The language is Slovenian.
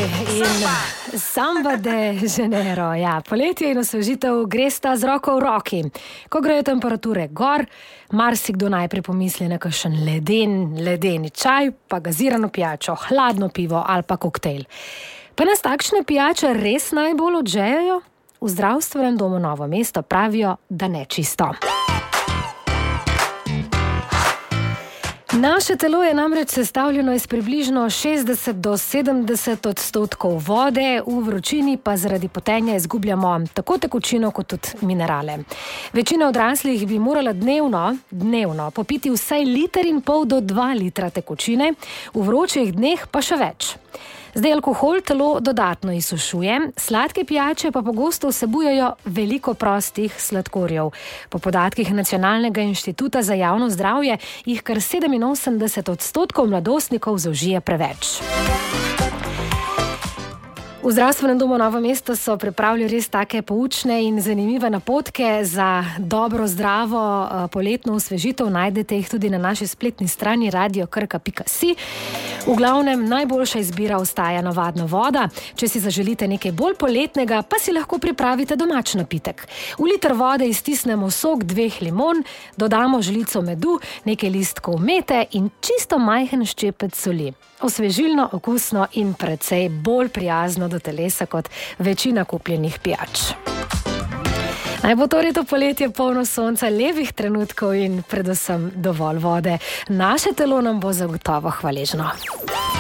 in Samba de Janeiro. Ja, poletje in osvežitev gresta z roko v roki. Ko grejo temperature gor, marsikdo najprej pomisli na kakšen ledeni čaj, pa gazirano pijačo, hladno pivo ali pa koktejl. Pa nas takšne pijače res najbolj odžejajo? V zdravstvenem domu Novo mesto pravijo, da ne čisto. Naše telo je namreč sestavljeno iz približno 60 do 70% vode, v vročini pa zaradi potenja izgubljamo tako tekočino kot tudi minerale. Večina odraslih bi morala dnevno popiti vsaj 1,5 do 2 litra tekočine, v vročih dneh pa še več. Zdaj alkohol telo dodatno izsušuje, sladke pijače pa pogosto vsebujejo veliko prostih sladkorjev. Po podatkih Nacionalnega inštituta za javno zdravje jih kar 87% mladostnikov zaužije preveč. V zdravstvenem domu Novo mesto so pripravili res take poučne in zanimive napotke za dobro, zdravo poletno osvežitev. Najdete jih tudi na naši spletni strani radiokrka.si. V glavnem, najboljša izbira ostaja navadna voda. Če si zaželite nekaj bolj poletnega, pa si lahko pripravite domač napitek. V liter vode iztisnemo sok 2 limon, dodamo žlico medu, nekaj listkov mete in čisto majhen ščepec soli. Osvežilno, okusno in precej bolj prijazno do telesa kot večina kupljenih pijač. Naj bo torej to poletje polno sonca, lepih trenutkov in predvsem dovolj vode. Naše telo nam bo zagotovo hvaležno.